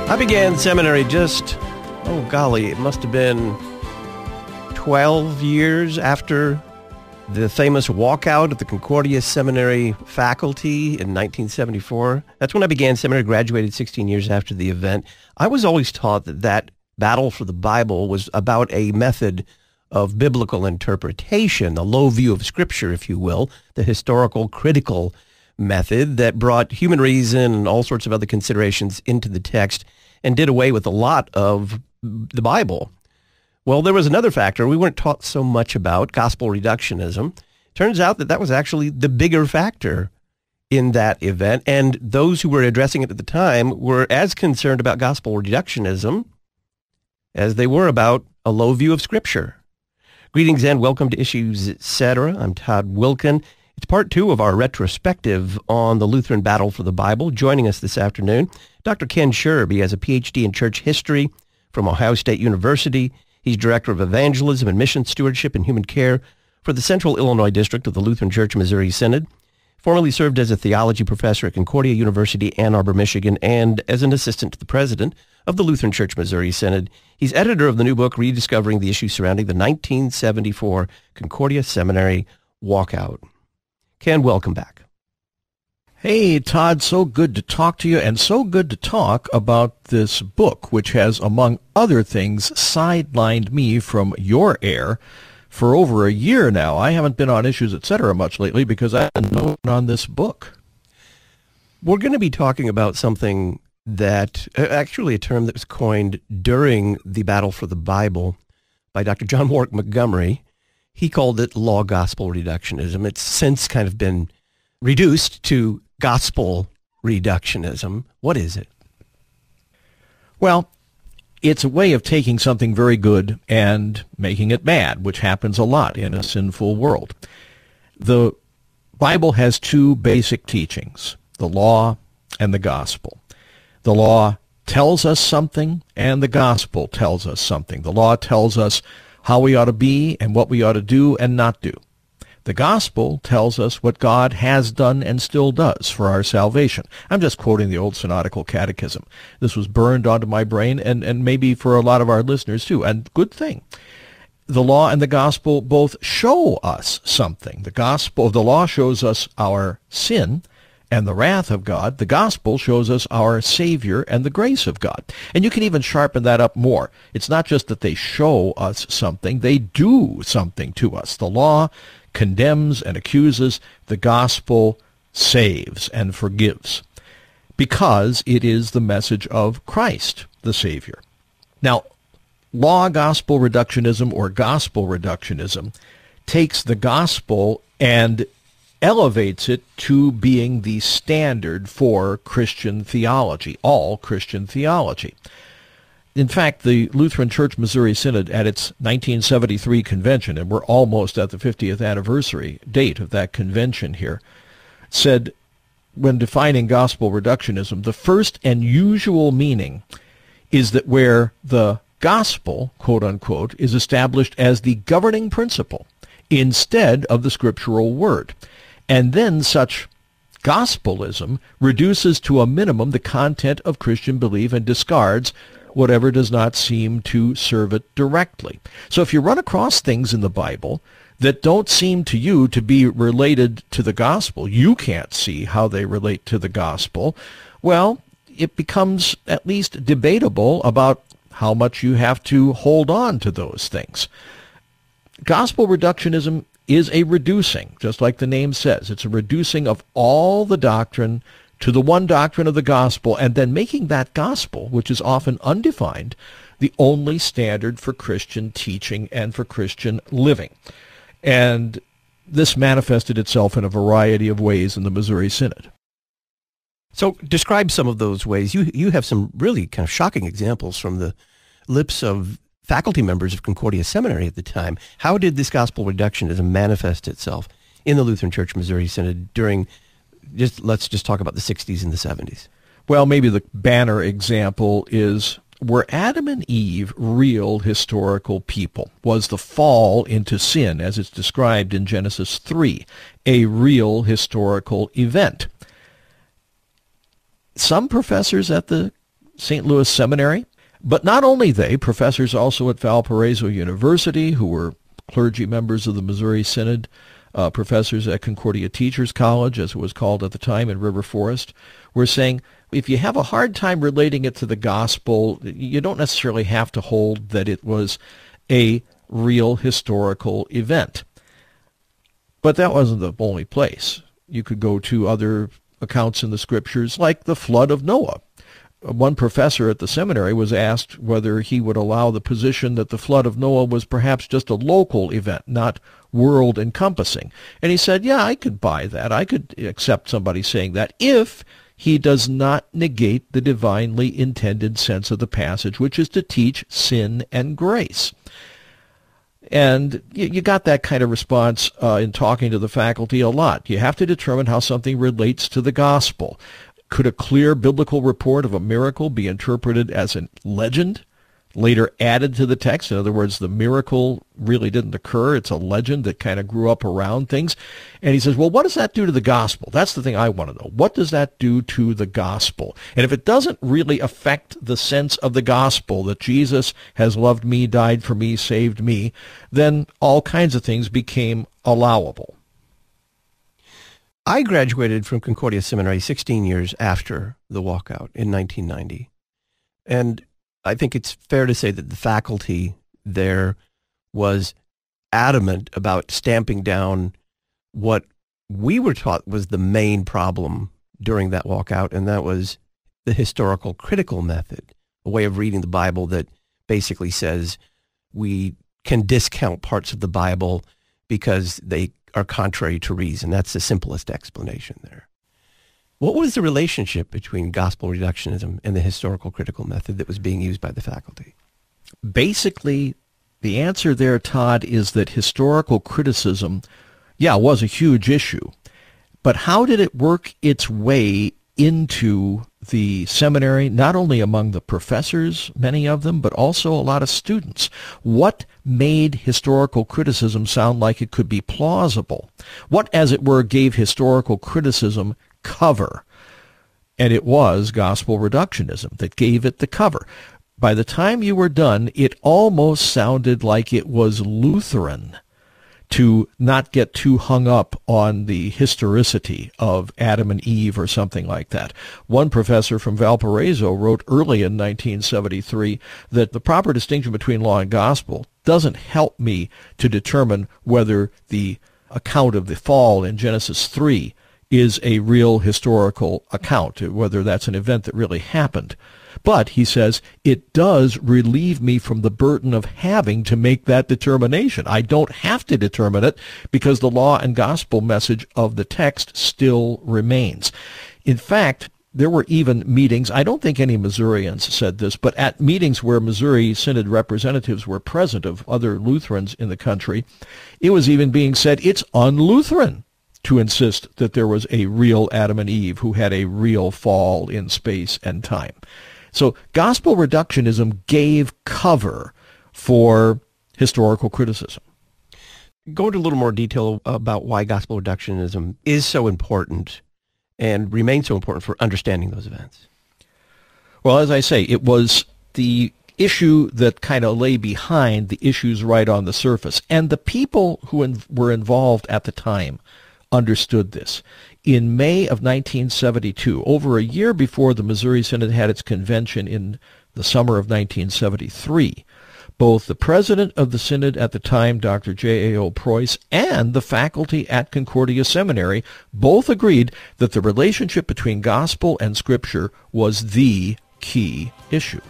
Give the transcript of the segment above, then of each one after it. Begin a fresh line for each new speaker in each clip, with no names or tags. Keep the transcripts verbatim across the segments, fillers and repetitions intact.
I began seminary just, oh golly, it must have been twelve years after the famous walkout of the Concordia Seminary faculty in nineteen seventy-four. That's when I began seminary, graduated sixteen years after the event. I was always taught that that battle for the Bible was about a method of biblical interpretation, a low view of Scripture, if you will, the historical, critical method that brought human reason and all sorts of other considerations into the text and did away with a lot of the Bible. Well, there was another factor we weren't taught so much about, gospel reductionism. Turns out that that was actually the bigger factor in that event, and those who were addressing it at the time were as concerned about gospel reductionism as they were about a low view of Scripture. Greetings and welcome to Issues et cetera. I'm Todd Wilken. It's part two of our retrospective on the Lutheran battle for the Bible. Joining us this afternoon, Doctor Ken Scherb. He has a P H D in church history from Ohio State University. He's Director of Evangelism and Mission Stewardship and Human Care for the Central Illinois District of the Lutheran Church Missouri Synod. Formerly served as a theology professor at Concordia University, Ann Arbor, Michigan, and as an assistant to the president of the Lutheran Church Missouri Synod. He's editor of the new book, Rediscovering the Issues Surrounding the nineteen seventy-four Concordia Seminary Walkout. Ken, welcome back.
Hey, Todd, so good to talk to you, and so good to talk about this book, which has, among other things, sidelined me from your air for over a year now. I haven't been on Issues et cetera much lately because I've been noting on this book.
We're going to be talking about something that, actually a term that was coined during the battle for the Bible by Doctor John Warwick Montgomery. He called it law gospel reductionism. It's since kind of been reduced to gospel reductionism. What is it?
Well, it's a way of taking something very good and making it bad, which happens a lot in a sinful world. The Bible has two basic teachings, the law and the gospel. The law tells us something, and the gospel tells us something. The law tells us how we ought to be and what we ought to do and not do. The gospel tells us what God has done and still does for our salvation. I'm just quoting the old synodical catechism. This was burned onto my brain, and, and maybe for a lot of our listeners too, and good thing. The law and the gospel both show us something. The gospel, the law shows us our sin and the wrath of God. The gospel shows us our Savior and the grace of God. And you can even sharpen that up more. It's not just that they show us something, they do something to us. The law condemns and accuses, the gospel saves and forgives, because it is the message of Christ, the Savior. Now, law-gospel reductionism or gospel reductionism takes the gospel and elevates it to being the standard for Christian theology, all Christian theology. In fact, the Lutheran Church Missouri Synod at its nineteen seventy-three convention, and we're almost at the fiftieth anniversary date of that convention here, said, when defining gospel reductionism, the first and usual meaning is that where the gospel, quote unquote, is established as the governing principle instead of the scriptural word. And then such gospelism reduces to a minimum the content of Christian belief and discards whatever does not seem to serve it directly. So if you run across things in the Bible that don't seem to you to be related to the gospel, you can't see how they relate to the gospel, well, it becomes at least debatable about how much you have to hold on to those things. Gospel reductionism is a reducing, just like the name says. It's a reducing of all the doctrine to the one doctrine of the gospel, and then making that gospel, which is often undefined, the only standard for Christian teaching and for Christian living. And this manifested itself in a variety of ways in the Missouri Synod.
So describe some of those ways. You you have some really kind of shocking examples from the lips of faculty members of Concordia Seminary at the time. How did this gospel reductionism manifest itself in the Lutheran Church Missouri Synod during, just let's just talk about the sixties and the seventies?
Well, maybe the banner example is, were Adam and Eve real historical people? Was the fall into sin, as it's described in Genesis three, a real historical event? Some professors at the Saint Louis Seminary. But not only they, professors also at Valparaiso University who were clergy members of the Missouri Synod, uh, professors at Concordia Teachers College, as it was called at the time in River Forest, were saying, if you have a hard time relating it to the gospel, you don't necessarily have to hold that it was a real historical event. But that wasn't the only place. You could go to other accounts in the scriptures, like the flood of Noah. One professor at the seminary was asked whether he would allow the position that the flood of Noah was perhaps just a local event, not world-encompassing. And he said, yeah, I could buy that. I could accept somebody saying that if he does not negate the divinely intended sense of the passage, which is to teach sin and grace. And you got that kind of response uh, in talking to the faculty a lot. You have to determine how something relates to the gospel. Could a clear biblical report of a miracle be interpreted as a legend, later added to the text? In other words, the miracle really didn't occur. It's a legend that kind of grew up around things. And he says, well, what does that do to the gospel? That's the thing I want to know. What does that do to the gospel? And if it doesn't really affect the sense of the gospel, that Jesus has loved me, died for me, saved me, then all kinds of things became allowable.
I graduated from Concordia Seminary sixteen years after the walkout in nineteen ninety. And I think it's fair to say that the faculty there was adamant about stamping down what we were taught was the main problem during that walkout, and that was the historical critical method, a way of reading the Bible that basically says we can discount parts of the Bible because they are contrary to reason. That's the simplest explanation there. What was the relationship between gospel reductionism and the historical critical method that was being used by the faculty?
Basically, the answer there, Todd, is that historical criticism, yeah, was a huge issue. But how did it work its way into the seminary, not only among the professors, many of them, but also a lot of students? What made historical criticism sound like it could be plausible? What, as it were, gave historical criticism cover? And it was gospel reductionism that gave it the cover. By the time you were done, it almost sounded like it was Lutheran to not get too hung up on the historicity of Adam and Eve or something like that. One professor from Valparaiso wrote early in nineteen seventy-three that the proper distinction between law and gospel doesn't help me to determine whether the account of the fall in Genesis three is a real historical account, whether that's an event that really happened. But, he says, it does relieve me from the burden of having to make that determination. I don't have to determine it because the law and gospel message of the text still remains. In fact, there were even meetings, I don't think any Missourians said this, but at meetings where Missouri Synod representatives were present of other Lutherans in the country, it was even being said it's un-Lutheran to insist that there was a real Adam and Eve who had a real fall in space and time. So gospel reductionism gave cover for historical criticism.
Go into a little more detail about why gospel reductionism is so important and remains so important for understanding those events.
Well, as I say, it was the issue that kind of lay behind the issues right on the surface. And the people who in, were involved at the time understood this. In May of nineteen seventy-two, over a year before the Missouri Synod had its convention in the summer of nineteen seventy-three, both the president of the Synod at the time, Doctor J A O Preuss, and the faculty at Concordia Seminary both agreed that the relationship between gospel and scripture was the key issue.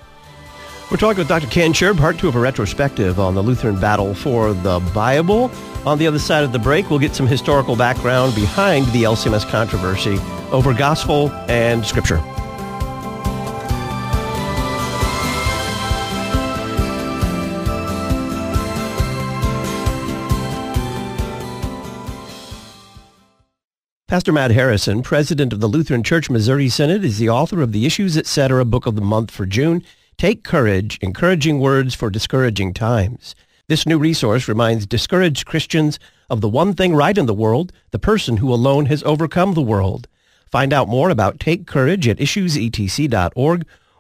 We're talking with Doctor Ken Sherb, part two of a retrospective on the Lutheran battle for the Bible. On the other side of the break, we'll get some historical background behind the L C M S controversy over gospel and scripture. Pastor Matt Harrison, president of the Lutheran Church Missouri Synod, is the author of the Issues Etc. Book of the Month for June. Take Courage, Encouraging Words for Discouraging Times. This new resource reminds discouraged Christians of the one thing right in the world, the person who alone has overcome the world. Find out more about Take Courage at issues e t c dot org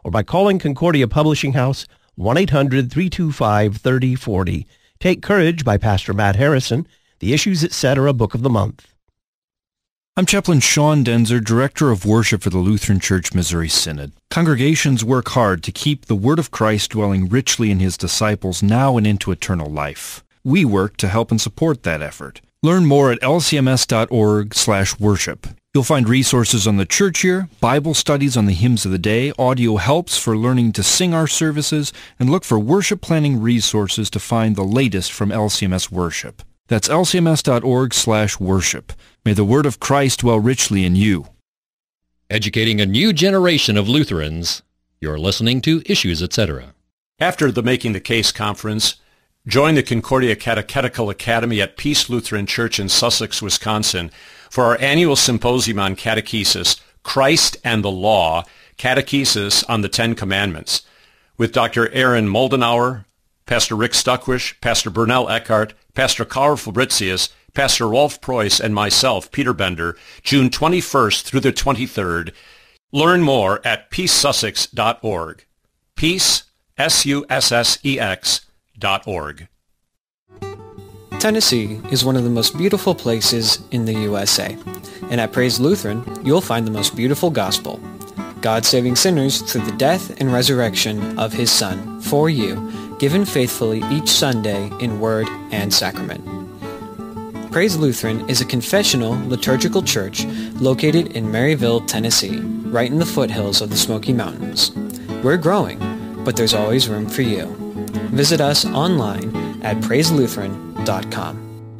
or by calling Concordia Publishing House, one eight hundred, three two five, three oh four oh. Take Courage by Pastor Matt Harrison, the Issues Etc. Book of the Month.
I'm Chaplain Sean Denzer, Director of Worship for the Lutheran Church Missouri Synod. Congregations work hard to keep the Word of Christ dwelling richly in His disciples now and into eternal life. We work to help and support that effort. Learn more at l c m s dot org slash worship. You'll find resources on the church year, Bible studies on the hymns of the day, audio helps for learning to sing our services, and look for worship planning resources to find the latest from L C M S Worship. That's l c m s dot org slash worship. May the Word of Christ dwell richly in you.
Educating a new generation of Lutherans. You're listening to Issues Etc.
After the Making the Case conference, join the Concordia Catechetical Academy at Peace Lutheran Church in Sussex, Wisconsin for our annual symposium on catechesis, Christ and the Law, Catechesis on the Ten Commandments, with Doctor Aaron Moldenauer, Pastor Rick Stuckwish, Pastor Bernal Eckhart, Pastor Karl Fabricius, Pastor Rolf Preuss, and myself, Peter Bender, June twenty-first through the twenty-third. Learn more at peace sussex dot org. Peace, S U S S E X, dot org.
Tennessee is one of the most beautiful places in the U S A, and at Praise Lutheran, you'll find the most beautiful gospel. God saving sinners through the death and resurrection of His Son for you, given faithfully each Sunday in word and sacrament. Praise Lutheran is a confessional liturgical church located in Maryville, Tennessee, right in the foothills of the Smoky Mountains. We're growing, but there's always room for you. Visit us online at praise lutheran dot com.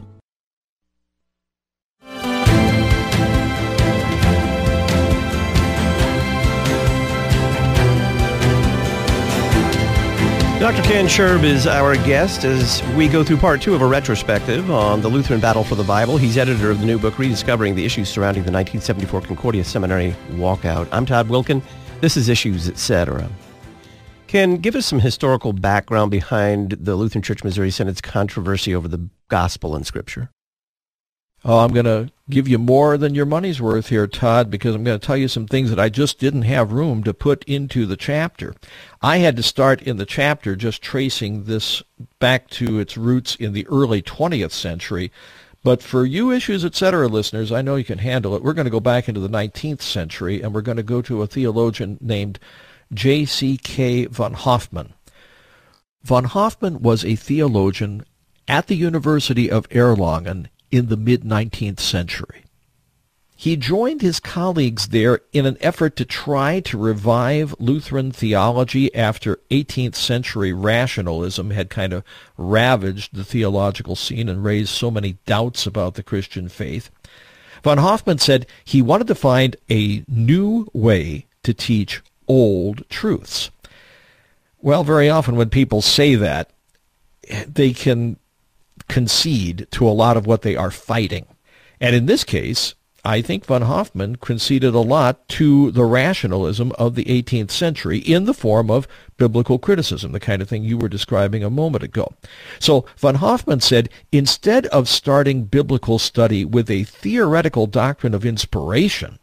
Doctor Ken Scherb is our guest as we go through part two of a retrospective on the Lutheran battle for the Bible. He's editor of the new book, Rediscovering the Issues Surrounding the nineteen seventy-four Concordia Seminary Walkout. I'm Todd Wilkin. This is Issues Etc. Ken, give us some historical background behind the Lutheran Church Missouri Synod's controversy over the gospel in Scripture.
Oh, I'm going to give you more than your money's worth here, Todd, because I'm going to tell you some things that I just didn't have room to put into the chapter. I had to start in the chapter just tracing this back to its roots in the early twentieth century. But for you Issues Etc. listeners, I know you can handle it. We're going to go back into the nineteenth century, and we're going to go to a theologian named J C K von Hoffmann. Von Hoffmann was a theologian at the University of Erlangen in the mid-nineteenth century. He joined his colleagues there in an effort to try to revive Lutheran theology after eighteenth century rationalism had kind of ravaged the theological scene and raised so many doubts about the Christian faith. Von Hoffmann said he wanted to find a new way to teach old truths. Well, very often when people say that, they can concede to a lot of what they are fighting. And in this case, I think von Hoffmann conceded a lot to the rationalism of the eighteenth century in the form of biblical criticism, the kind of thing you were describing a moment ago. So von Hoffmann said, instead of starting biblical study with a theoretical doctrine of inspiration,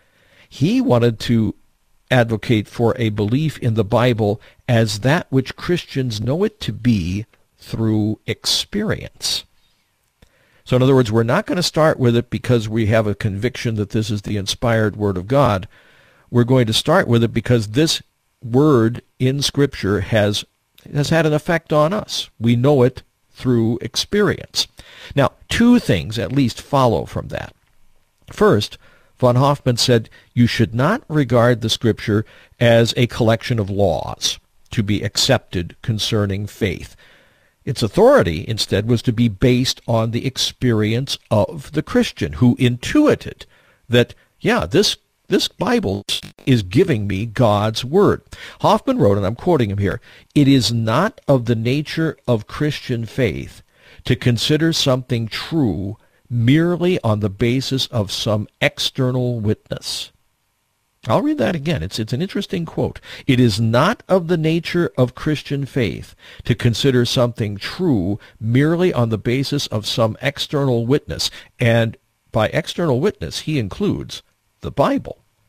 he wanted to advocate for a belief in the Bible as that which Christians know it to be through experience. So in other words, we're not going to start with it because we have a conviction that this is the inspired Word of God. We're going to start with it because this Word in Scripture has, has had an effect on us. We know it through experience. Now, two things at least follow from that. First, von Hoffmann said you should not regard the Scripture as a collection of laws to be accepted concerning faith. Its authority, instead, was to be based on the experience of the Christian who intuited that, yeah, this this Bible is giving me God's Word. Hoffmann wrote, and I'm quoting him here, "It is not of the nature of Christian faith to consider something true merely on the basis of some external witness." I'll read that again. It's, it's an interesting quote. "It is not of the nature of Christian faith to consider something true merely on the basis of some external witness." And by external witness, he includes the Bible.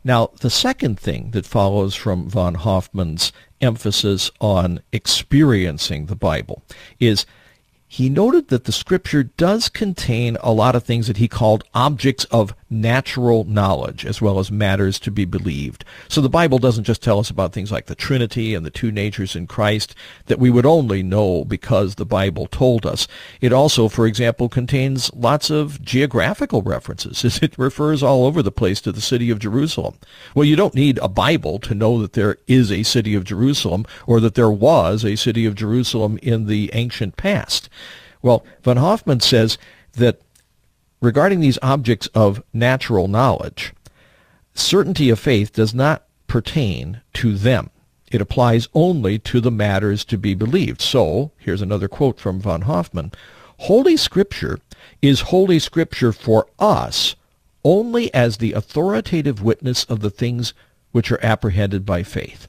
Now, the second thing that follows from von Hoffman's emphasis on experiencing the Bible is he noted that the Scripture does contain a lot of things that he called objects of natural knowledge, as well as matters to be believed. So the Bible doesn't just tell us about things like the Trinity and the two natures in Christ that we would only know because the Bible told us. It also, for example, contains lots of geographical references. It refers all over the place to the city of Jerusalem. Well, you don't need a Bible to know that there is a city of Jerusalem or that there was a city of Jerusalem in the ancient past. Well, von Hoffman says that regarding these objects of natural knowledge, certainty of faith does not pertain to them. It applies only to the matters to be believed. So, here's another quote from von Hoffman. Holy Scripture is Holy Scripture for us only as the authoritative witness of the things which are apprehended by faith.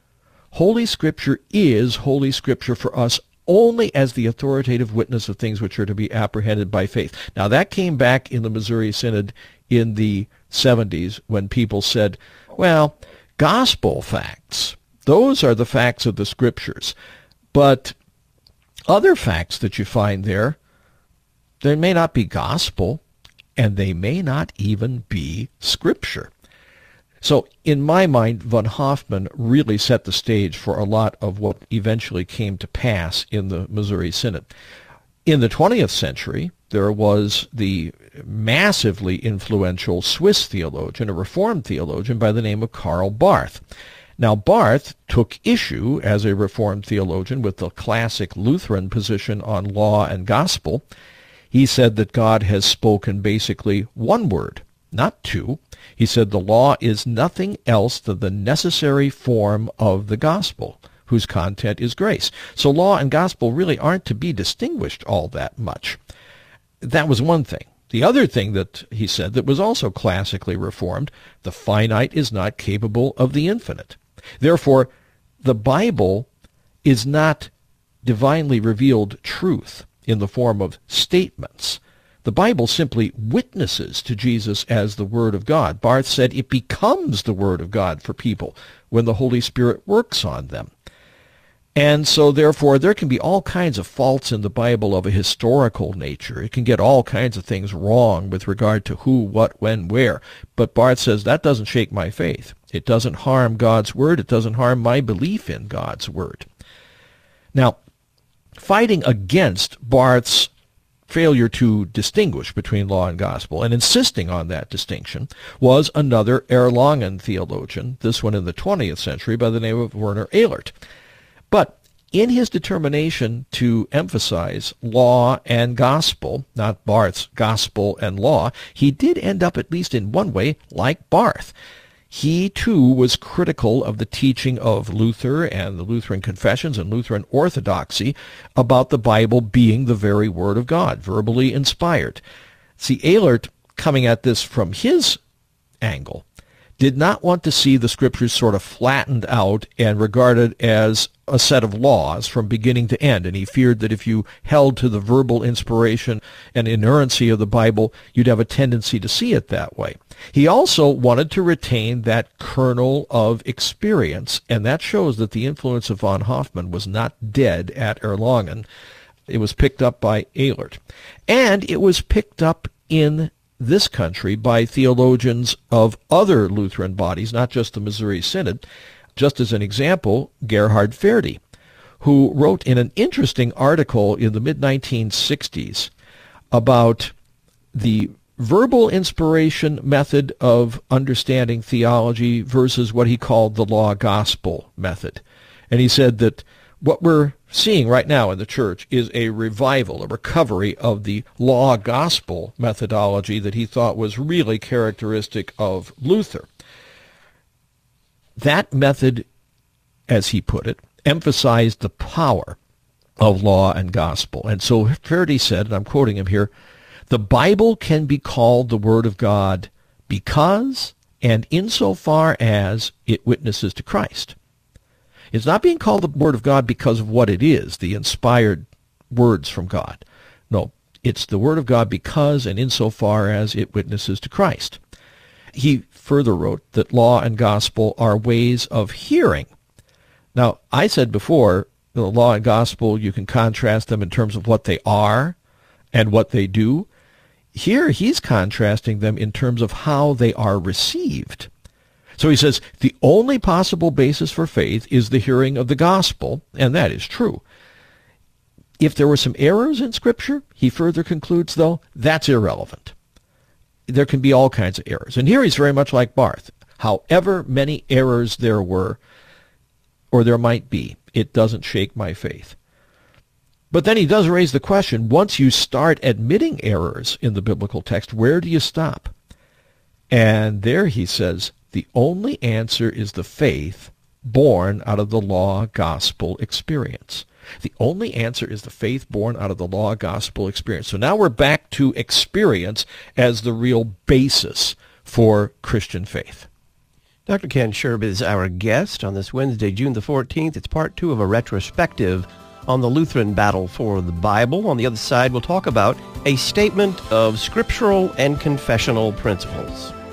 Holy Scripture is Holy Scripture for us only as the authoritative witness of things which are to be apprehended by faith. Now, that came back in the Missouri Synod in the seventies when people said, well, gospel facts, those are the facts of the Scriptures. But other facts that you find there, they may not be gospel, and they may not even be Scripture. So, in my mind, von Hoffman really set the stage for a lot of what eventually came to pass in the Missouri Synod. In the twentieth century, there was the massively influential Swiss theologian, a Reformed theologian by the name of Karl Barth. Now, Barth took issue as a Reformed theologian with the classic Lutheran position on law and gospel. He said that God has spoken basically one word, not two. He said the law is nothing else than the necessary form of the gospel, whose content is grace. So law and gospel really aren't to be distinguished all that much. That was one thing. The other thing that he said that was also classically Reformed, the finite is not capable of the infinite. Therefore, the Bible is not divinely revealed truth in the form of statements. The Bible simply witnesses to Jesus as the Word of God. Barth said it becomes the Word of God for people when the Holy Spirit works on them. And so, therefore, there can be all kinds of faults in the Bible of a historical nature. It can get all kinds of things wrong with regard to who, what, when, where. But Barth says that doesn't shake my faith. It doesn't harm God's Word. It doesn't harm my belief in God's Word. Now, fighting against Barth's failure to distinguish between law and gospel, and insisting on that distinction, was another Erlangen theologian, this one in the twentieth century, by the name of Werner Elert. But in his determination to emphasize law and gospel, not Barth's gospel and law, he did end up, at least in one way, like Barth. He, too, was critical of the teaching of Luther and the Lutheran confessions and Lutheran orthodoxy about the Bible being the very Word of God, verbally inspired. See, Elert, coming at this from his angle, did not want to see the Scriptures sort of flattened out and regarded as a set of laws from beginning to end, and he feared that if you held to the verbal inspiration and inerrancy of the Bible, you'd have a tendency to see it that way. He also wanted to retain that kernel of experience, and that shows that the influence of von Hoffman was not dead at Erlangen. It was picked up by Elert. And it was picked up in this country by theologians of other Lutheran bodies, not just the Missouri Synod. Just as an example, Gerhard Ferde, who wrote in an interesting article in the mid nineteen sixties about the verbal inspiration method of understanding theology versus what he called the law-gospel method. And he said that what we're seeing right now in the church is a revival, a recovery of the law-gospel methodology that he thought was really characteristic of Luther. That method, as he put it, emphasized the power of law and gospel. And so Ferde said, and I'm quoting him here, the Bible can be called the Word of God because and insofar as it witnesses to Christ. It's not being called the Word of God because of what it is, the inspired words from God. No, it's the Word of God because and insofar as it witnesses to Christ. he further wrote that law and gospel are ways of hearing. Now, I said before, the law and gospel, you can contrast them in terms of what they are and what they do. Here, he's contrasting them in terms of how they are received. So he says, the only possible basis for faith is the hearing of the gospel, and that is true. If there were some errors in Scripture, he further concludes, though, that's irrelevant. There can be all kinds of errors. And here he's very much like Barth. However many errors there were, or there might be, it doesn't shake my faith. But then he does raise the question, once you start admitting errors in the biblical text, where do you stop? And there he says, the only answer is the faith born out of the law-gospel experience. The only answer is the faith born out of the law-gospel experience. So now we're back to experience as the real basis for Christian faith.
Doctor Ken Sherb is our guest on this Wednesday, June the fourteenth. It's part two of a retrospective on the Lutheran battle for the Bible. On the other side, we'll talk about a statement of scriptural and confessional principles.